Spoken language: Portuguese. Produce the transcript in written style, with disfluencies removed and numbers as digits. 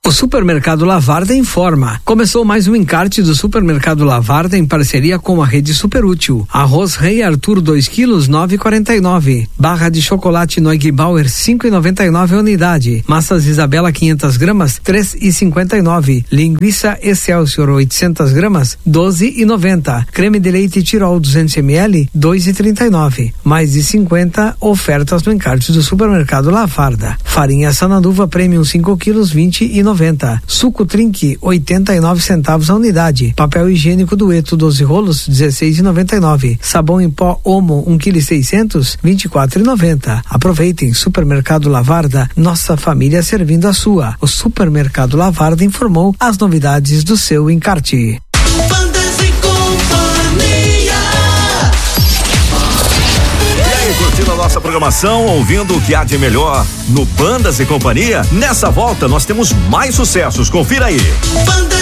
O Supermercado Lavarda informa. Começou mais um encarte do Supermercado Lavarda em parceria com a Rede Superútil. Arroz Rei Arthur 2 quilos 9,49. Barra de chocolate Neugebauer 5,99 a unidade. Massas Isabela 500 gramas 3,59. Linguiça Excelsior 800 gramas 12,90. Creme de leite Tirol 200 ml 2,39. Mais de 50 ofertas no encarte do Supermercado Lavarda. Farinha Sanaduva Premium 5 quilos 20,90. Suco Trinque 89 centavos a unidade. Papel higiênico Dueto 12 rolos 16,99. Sabão em pó Omo 1,6 kg 24,90. Aproveitem. Supermercado Lavarda, nossa família servindo a sua. O Supermercado Lavarda informou as novidades do seu encarte. Curtindo a nossa programação, ouvindo o que há de melhor no Bandas e Companhia. Nessa volta nós temos mais sucessos, confira aí.